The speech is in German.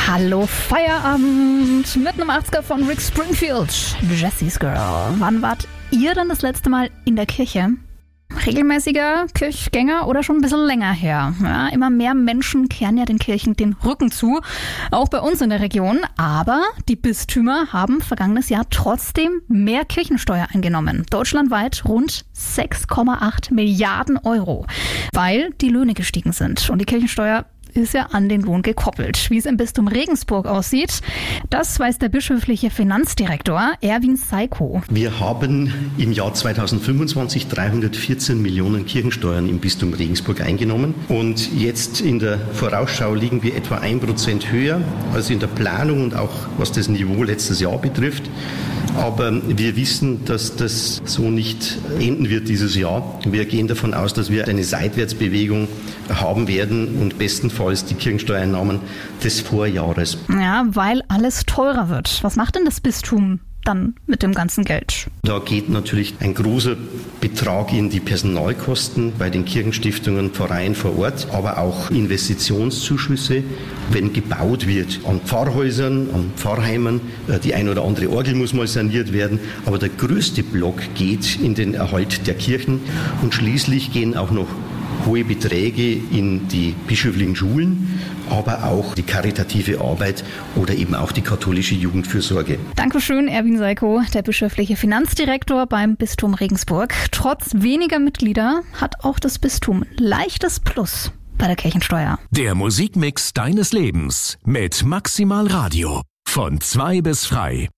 Hallo Feierabend mit einem 80er von Rick Springfield, Jesse's Girl. Wann wart ihr denn das letzte Mal in der Kirche? Regelmäßiger Kirchgänger oder schon ein bisschen länger her? Ja, immer mehr Menschen kehren ja den Kirchen den Rücken zu, auch bei uns in der Region. Aber die Bistümer haben vergangenes Jahr trotzdem mehr Kirchensteuer eingenommen. Deutschlandweit rund 6,8 Milliarden Euro, weil die Löhne gestiegen sind. Und die Kirchensteuer ist ja an den Lohn gekoppelt. Wie es im Bistum Regensburg aussieht, das weiß der bischöfliche Finanzdirektor Erwin Seiko. Wir haben im Jahr 2025 314 Millionen Kirchensteuern im Bistum Regensburg eingenommen. Und jetzt in der Vorausschau liegen wir etwa 1% höher als in der Planung und auch was das Niveau letztes Jahr betrifft. Aber wir wissen, dass das so nicht enden wird dieses Jahr. Wir gehen davon aus, dass wir eine Seitwärtsbewegung haben werden und bestenfalls die Kirchensteuereinnahmen des Vorjahres. Ja, weil alles teurer wird. Was macht denn das Bistum dann mit dem ganzen Geld? Da geht natürlich ein großer Betrag in die Personalkosten bei den Kirchenstiftungen, Pfarreien vor Ort, aber auch Investitionszuschüsse, wenn gebaut wird an Pfarrhäusern, an Pfarrheimen. Die ein oder andere Orgel muss mal saniert werden, aber der größte Block geht in den Erhalt der Kirchen und schließlich gehen auch noch hohe Beträge in die bischöflichen Schulen, aber auch die karitative Arbeit oder eben auch die katholische Jugendfürsorge. Dankeschön, Erwin Seiko, der bischöfliche Finanzdirektor beim Bistum Regensburg. Trotz weniger Mitglieder hat auch das Bistum ein leichtes Plus bei der Kirchensteuer. Der Musikmix deines Lebens mit Maximal Radio. Von 2 bis frei.